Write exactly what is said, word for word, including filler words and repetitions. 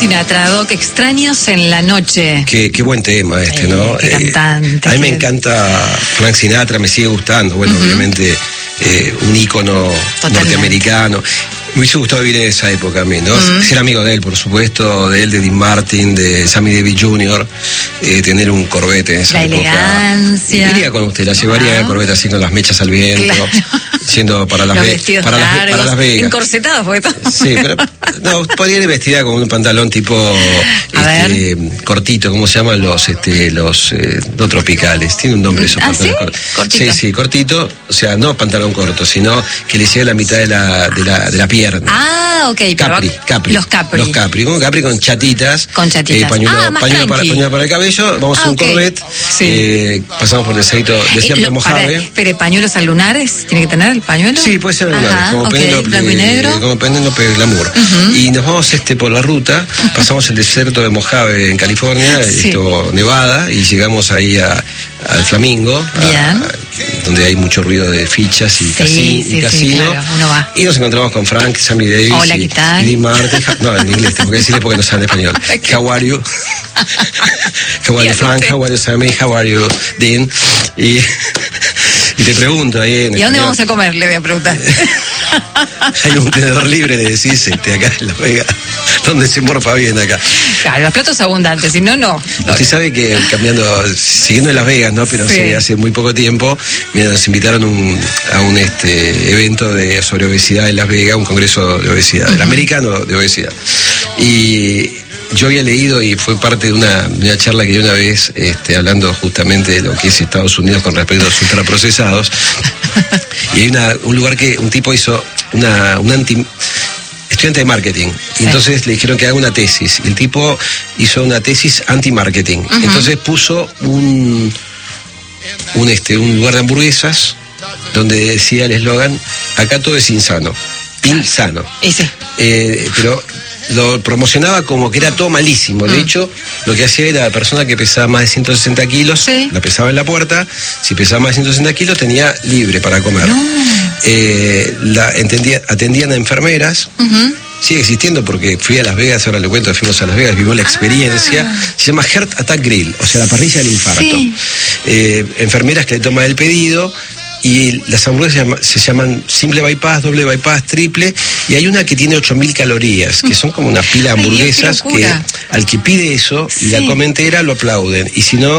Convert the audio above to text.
Sinatra, Doc, Extraños en la noche. Qué, qué buen tema este, eh, ¿no? Qué cantante. Eh, a mí qué... me encanta Frank Sinatra, me sigue gustando. Bueno, uh-huh. obviamente eh, un ícono norteamericano. Me hubiese gustado vivir en esa época a mí, ¿no? Uh-huh. Ser amigo de él, por supuesto, de él, de Dean Martin, de Sammy Davis junior, eh, tener un Corvette en esa la época. Elegancia. Y iría con usted, la llevaría uh-huh. en el Corvette así con las mechas al viento, claro. Siendo para las, ve- para, las, para Las Vegas. Encorsetados, porque todo. Sí, pero no, podría ir vestida con un pantalón tipo este, cortito, ¿cómo se llaman los este, los eh, no tropicales? Tiene un nombre esos ¿Ah, pantalones. ¿sí? Cortito. Sí, sí, cortito, o sea, no pantalón corto, sino que le llegue la mitad de la, de la, de la pierna. Ah, ok. Capri, pero Capri. Los Capri. Los Capri, con Capri con chatitas. Con chatitas. Eh, pañuelo, ah, pañuelo, para, pañuelo para el cabello, vamos ah, a un okay. Corvette, sí. eh, pasamos por el aceite de siempre eh, Mojave. Espere, ¿pañuelos al lunares? ¿Tiene que tener el pañuelo? Sí, puede ser lunares, Ajá, como okay. Penélope, como Penélope Glamour. Uh-huh. Y nos vamos este por la ruta, pasamos el desierto de Mojave en California, sí. esto, Nevada, y llegamos ahí a, al Flamingo, a, donde hay mucho ruido de fichas y, sí, casi, sí, y casino. Sí, claro, uno va. Y nos encontramos con Frank, Sammy Davis. Hola, y, ¿qué tal? Y Dean Martin. No, en inglés, tengo que decirle porque no sabe español. How are you? How are you, Frank? How are you, Sammy? How are you, Dean? Y, y te pregunto ahí en ¿Y a español, dónde vamos a comer? Le voy a preguntar. Hay un tenedor libre, le decís, este, acá en Las Vegas, donde se morfa bien acá. Claro, los platos abundantes, si no, no. Usted sabe que cambiando, siguiendo en Las Vegas, ¿no? Pero sí. hace, hace muy poco tiempo, mira, nos invitaron un, a un este evento de sobre obesidad en Las Vegas, un congreso de obesidad, uh-huh. el americano de obesidad. Y yo había leído y fue parte de una, de una charla que di una vez, este, hablando justamente de lo que es Estados Unidos con respecto a los ultraprocesados. Y hay una, un lugar que un tipo hizo una, un anti... estudiante de marketing, y entonces sí. le dijeron que haga una tesis, y el tipo hizo una tesis anti-marketing, uh-huh. entonces puso un un este un lugar de hamburguesas donde decía el eslogan, acá todo es insano, insano, Ese. Eh, pero lo promocionaba como que era todo malísimo. De mm. hecho, lo que hacía era la persona que pesaba más de ciento sesenta kilos, sí. la pesaba en la puerta, si pesaba más de ciento sesenta kilos tenía libre para comer. No. Eh, la, entendía, atendían a enfermeras, uh-huh. sigue existiendo porque fui a Las Vegas, ahora le cuento, fuimos a Las Vegas, vivimos la experiencia, ah. se llama Heart Attack Grill, o sea, la parrilla del infarto. Sí. Eh, enfermeras que le toman el pedido. Y las hamburguesas se llaman simple bypass, doble bypass, triple, y hay una que tiene ocho mil calorías, que son como una pila de hamburguesas. Ay, que al que pide eso y sí. la come entera lo aplauden, y si no